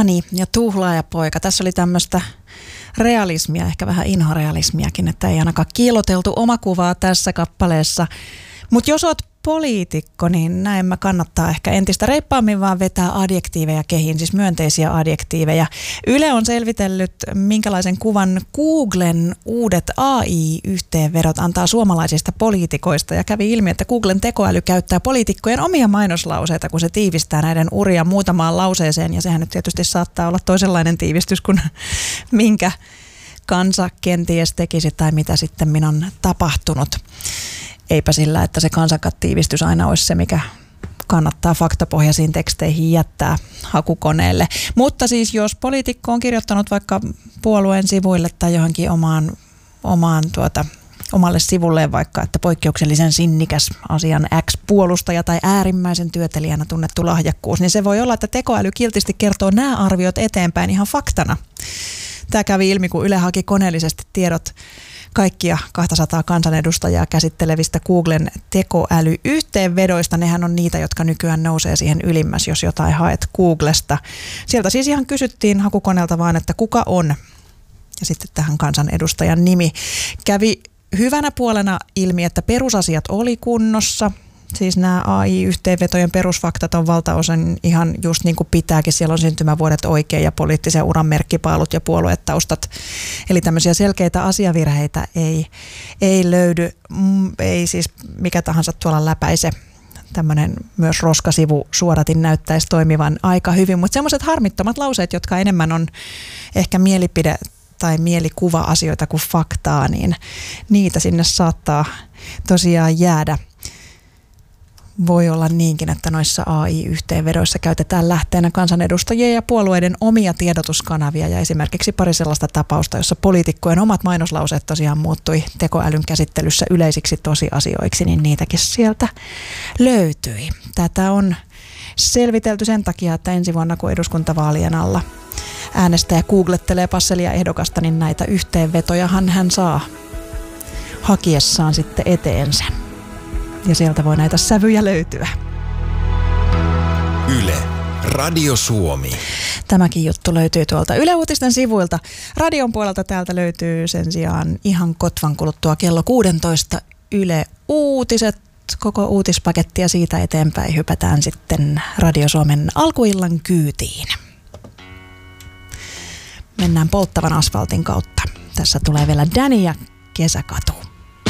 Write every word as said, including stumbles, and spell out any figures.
Ani ja Tuhlaajapoika. Tässä oli tämmöistä realismia, ehkä vähän inhorealismiakin, että ei ainakaan kiiloteltu omakuvaa tässä kappaleessa. Mutta jos oot poliitikko, niin näin mä kannattaa ehkä entistä reippaammin vaan vetää adjektiiveja kehiin, siis myönteisiä adjektiiveja. Yle on selvitellyt, minkälaisen kuvan Googlen uudet A I-yhteenvedot antaa suomalaisista poliitikoista, ja kävi ilmi, että Googlen tekoäly käyttää poliitikkojen omia mainoslauseita, kun se tiivistää näiden uria muutamaan lauseeseen, ja sehän nyt tietysti saattaa olla toisenlainen tiivistys kuin minkä kansa kenties tekisi tai mitä sitten minä on tapahtunut. Eipä sillä, että se kansantiivistys aina olisi se, mikä kannattaa faktapohjaisiin teksteihin jättää hakukoneelle. Mutta siis jos poliitikko on kirjoittanut vaikka puolueen sivuille tai johonkin omaan, omaan tuota, omalle sivulleen vaikka, että poikkeuksellisen sinnikäs asian X-puolustaja tai äärimmäisen työtelijänä tunnettu lahjakkuus, niin se voi olla, että tekoäly kiltisti kertoo nämä arviot eteenpäin ihan faktana. Tämä kävi ilmi, kun Yle haki koneellisesti tiedot kaikkia kaksisataa kansanedustajaa käsittelevistä Googlen tekoälyyhteenvedoista. Nehän on niitä, jotka nykyään nousee siihen ylimmäs, jos jotain haet Googlesta. Sieltä siis ihan kysyttiin hakukoneelta vaan, että kuka on. Ja sitten tähän kansanedustajan nimi. Kävi hyvänä puolena ilmi, että perusasiat oli kunnossa. Siis nämä A I-yhteenvetojen perusfaktat on valtaosin ihan just niin kuin pitääkin. Siellä on syntymävuodet oikein ja poliittisen uran merkkipaalut ja puoluetaustat. Eli tämmöisiä selkeitä asiavirheitä ei, ei löydy. Ei siis mikä tahansa tuolla läpäise. Tämmöinen myös roskasivu suodatin näyttäisi toimivan aika hyvin. Mutta semmoiset harmittomat lauseet, jotka enemmän on ehkä mielipide tai mielikuva-asioita kuin faktaa, niin niitä sinne saattaa tosiaan jäädä. Voi olla niinkin, että noissa A I-yhteenvedoissa käytetään lähteenä kansanedustajien ja puolueiden omia tiedotuskanavia ja esimerkiksi pari sellaista tapausta, jossa poliitikkojen omat mainoslauseet tosiaan muuttui tekoälyn käsittelyssä yleisiksi tosiasioiksi, niin niitäkin sieltä löytyi. Tätä on selvitelty sen takia, että ensi vuonna kun eduskuntavaalien alla äänestäjä googlettelee passelia ehdokasta, niin näitä yhteenvetojahan hän saa hakiessaan sitten eteensä. Ja sieltä voi näitä sävyjä löytyä. Yle, Radio Suomi. Tämäkin juttu löytyy tuolta Yle Uutisten sivuilta. Radion puolelta täältä löytyy sen sijaan ihan kotvan kuluttua kello kuusitoista Yle Uutiset. Koko uutispaketti ja siitä eteenpäin hypätään sitten Radio Suomen alkuillan kyytiin. Mennään polttavan asfaltin kautta. Tässä tulee vielä Danny ja Kesäkatu.